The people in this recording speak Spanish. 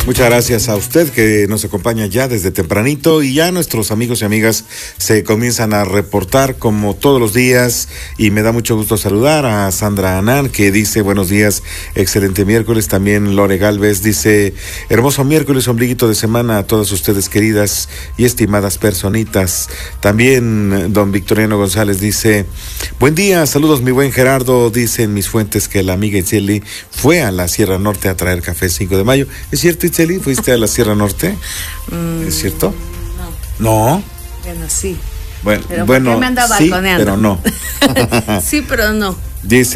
Muchas gracias a usted que nos acompaña ya desde tempranito, y ya nuestros amigos y amigas se comienzan a reportar como todos los días, y me da mucho gusto saludar a Sandra Anán, que dice buenos días, excelente miércoles. También Lore Galvez dice hermoso miércoles, ombliguito de semana a todas ustedes queridas y estimadas personitas. También don Victoriano González dice buen día, saludos mi buen Gerardo. Dicen mis fuentes que la amiga Itzeli fue a la Sierra Norte a traer café 5 de mayo. ¿Es cierto, Itzeli? ¿Fuiste a la Sierra Norte? ¿Es cierto? No. ¿No? Bueno, sí. Bueno, pero ¿por qué me anda sí, balconeando? pero no. Sí, pero no. Dice